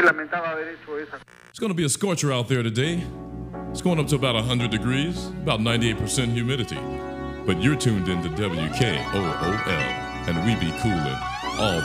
lamentaba haber hecho esa. It's going to be a scorcher out there today. It's going up to about 100 degrees, about 98% humidity. But you're tuned into WKOOL, and we be coolin' all